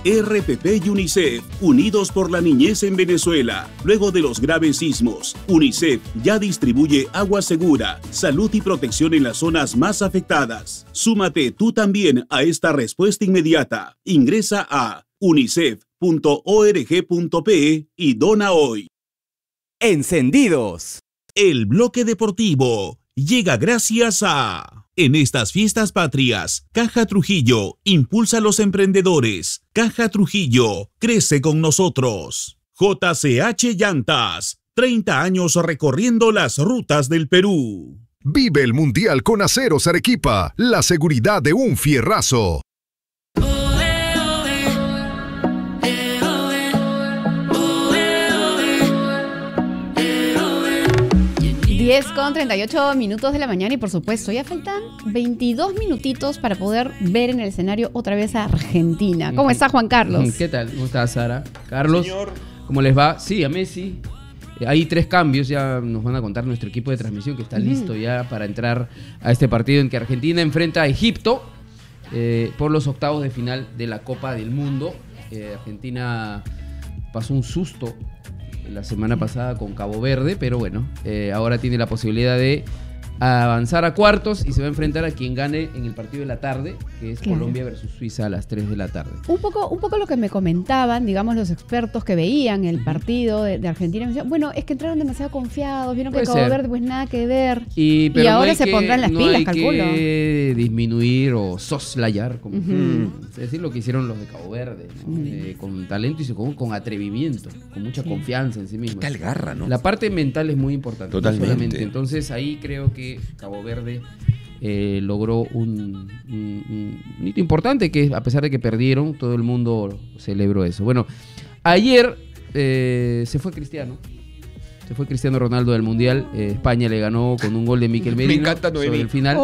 RPP y UNICEF, unidos por la niñez en Venezuela. Luego de los graves sismos, UNICEF ya distribuye agua segura, salud y protección en las zonas más afectadas. Súmate tú también a esta respuesta inmediata. Ingresa a unicef.org.pe y dona hoy. Encendidos. El bloque deportivo llega gracias a... En estas fiestas patrias, Caja Trujillo impulsa a los emprendedores. Caja Trujillo crece con nosotros. JCH Llantas, 30 años recorriendo las rutas del Perú. Vive el Mundial con Aceros Arequipa, la seguridad de un fierrazo. 10:38 de la mañana y por supuesto ya faltan 22 minutitos para poder ver en el escenario otra vez a Argentina. ¿Cómo está Juan Carlos? ¿Qué tal? ¿Cómo está Sara? Carlos, señor. ¿Cómo les va? Sí, a Messi. Hay 3 cambios, ya nos van a contar nuestro equipo de transmisión que está listo ya para entrar a este partido en que Argentina enfrenta a Egipto por los octavos de final de la Copa del Mundo. Argentina pasó un susto la semana pasada con Cabo Verde, pero bueno, ahora tiene la posibilidad de avanzar a cuartos y se va a enfrentar a quien gane en el partido de la tarde, que es Colombia versus Suiza a las 3 de la tarde. Un poco lo que me comentaban, digamos, los expertos que veían el partido de Argentina, me decían, bueno, es que entraron demasiado confiados, vieron que Cabo Verde pues nada que ver, y ahora se pondrán las pilas, calculo. No hay que disminuir o soslayar, como es decir, lo que hicieron los de Cabo Verde, ¿no? Con talento y con atrevimiento, con mucha confianza en sí mismos. Qué tal garra, ¿no? La parte mental es muy importante. Totalmente. No solamente. Entonces ahí creo que Cabo Verde logró un hito importante, que a pesar de que perdieron, todo el mundo celebró eso. Bueno, ayer se fue Cristiano Ronaldo del Mundial. España le ganó con un gol de Mikel Merino. Me encanta Noemí. Sobre el final.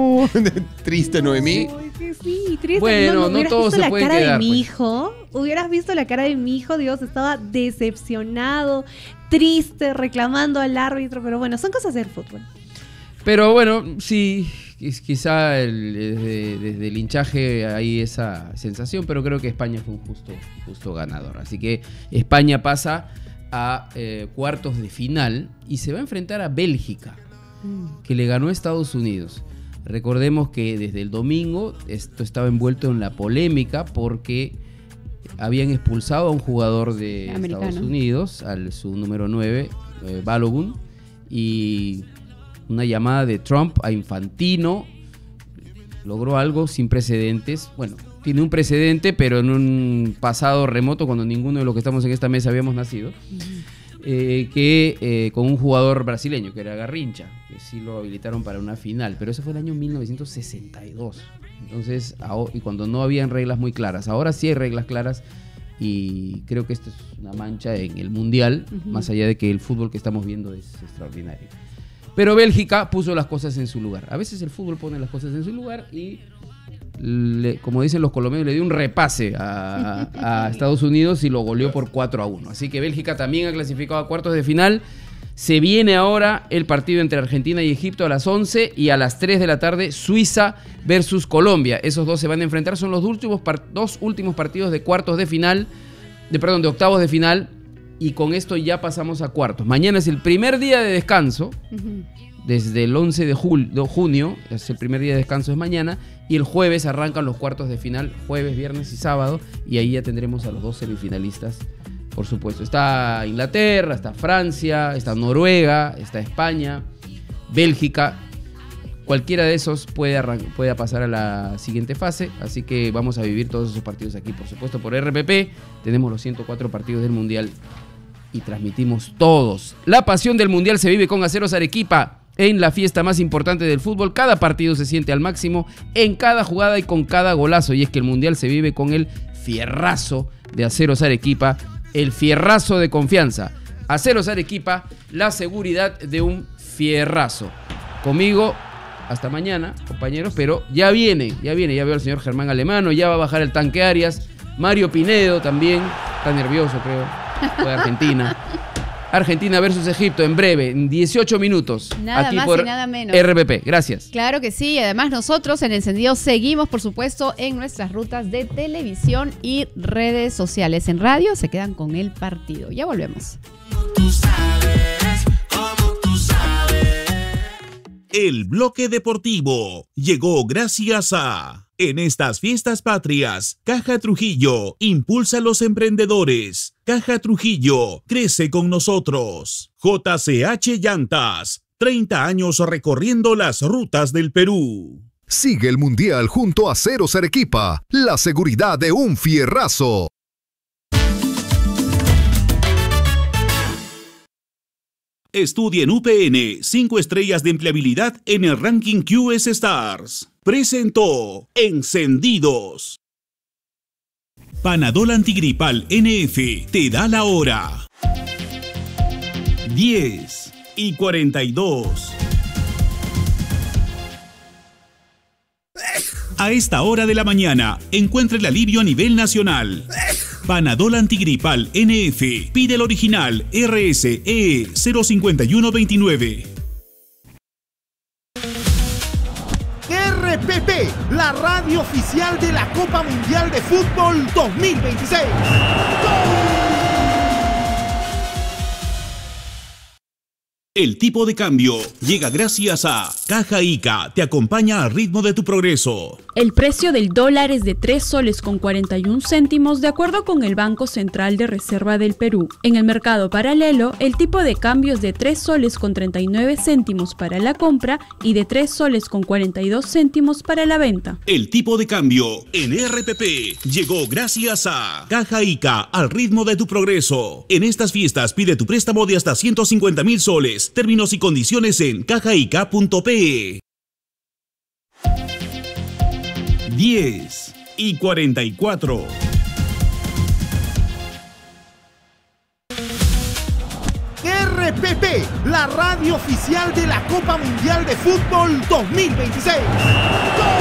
Triste Noemí. Sí, triste. Bueno, no todo se puede quedar. Hubieras visto la cara de mi hijo, Dios, estaba decepcionado, triste, reclamando al árbitro, pero bueno, son cosas del fútbol. Pero bueno, sí, quizá desde el hinchaje hay esa sensación, pero creo que España fue un justo ganador. Así que España pasa a cuartos de final y se va a enfrentar a Bélgica, que le ganó a Estados Unidos. Recordemos que desde el domingo esto estaba envuelto en la polémica porque habían expulsado a un jugador de Estados Unidos, su número 9, Balogun, y una llamada de Trump a Infantino logró algo sin precedentes. Bueno, tiene un precedente, pero en un pasado remoto, cuando ninguno de los que estamos en esta mesa habíamos nacido, con un jugador brasileño, que era Garrincha, que sí lo habilitaron para una final, pero eso fue el año 1962. Entonces, y cuando no habían reglas muy claras. Ahora sí hay reglas claras y creo que esto es una mancha en el Mundial, más allá de que el fútbol que estamos viendo es extraordinario. Pero Bélgica puso las cosas en su lugar. A veces el fútbol pone las cosas en su lugar y, como dicen los colombianos, le dio un repase a Estados Unidos y lo goleó por 4-1. Así que Bélgica también ha clasificado a cuartos de final. Se viene ahora el partido entre Argentina y Egipto a las 11 y a las 3 de la tarde Suiza versus Colombia. Esos dos se van a enfrentar. Son los dos últimos partidos de cuartos de final, de octavos de final. Y con esto ya pasamos a cuartos. Mañana es el primer día de descanso. Desde el 11 de junio, es el primer día de descanso, es mañana. Y el jueves arrancan los cuartos de final, jueves, viernes y sábado. Y ahí ya tendremos a los 2 semifinalistas, por supuesto. Está Inglaterra, está Francia, está Noruega, está España, Bélgica. Cualquiera de esos puede pasar a la siguiente fase. Así que vamos a vivir todos esos partidos aquí, por supuesto, por RPP. Tenemos los 104 partidos del Mundial y transmitimos todos. La pasión del Mundial se vive con Aceros Arequipa. En la fiesta más importante del fútbol, cada partido se siente al máximo en cada jugada y con cada golazo. Y es que el Mundial se vive con el fierrazo de Aceros Arequipa, el fierrazo de confianza. Aceros Arequipa, la seguridad de un fierrazo. Conmigo, hasta mañana, compañeros, pero ya veo al señor Germán Alemano, ya va a bajar el tanque Arias, Mario Pinedo también, está nervioso creo, fue de Argentina. Argentina versus Egipto en breve, en 18 minutos. Nada aquí más por y nada menos. RPP. Gracias. Claro que sí, y además nosotros en Encendido seguimos, por supuesto, en nuestras rutas de televisión y redes sociales. En radio se quedan con el partido. Ya volvemos. El bloque deportivo llegó gracias a... En estas fiestas patrias, Caja Trujillo impulsa a los emprendedores. Caja Trujillo crece con nosotros. JCH Llantas, 30 años recorriendo las rutas del Perú. Sigue el Mundial junto a Aceros Arequipa, la seguridad de un fierrazo. Estudia en UPN 5 estrellas de empleabilidad en el ranking QS Stars. Presentó Encendidos. Panadol Antigripal NF te da la hora. 10:42. A esta hora de la mañana, encuentra el alivio a nivel nacional. Panadol Antigripal NF. Pide el original RSE 05129. RPP, la radio oficial de la Copa Mundial de Fútbol 2026. El tipo de cambio llega gracias a Caja Ica, te acompaña al ritmo de tu progreso. El precio del dólar es de 3 soles con 41 céntimos de acuerdo con el Banco Central de Reserva del Perú. En el mercado paralelo, el tipo de cambio es de 3 soles con 39 céntimos para la compra y de 3 soles con 42 céntimos para la venta. El tipo de cambio en RPP llegó gracias a Caja Ica, al ritmo de tu progreso. En estas fiestas pide tu préstamo de hasta 150,000 soles. Términos y condiciones en cajaica.pe. 10:44. RPP, la radio oficial de la Copa Mundial de Fútbol 2026.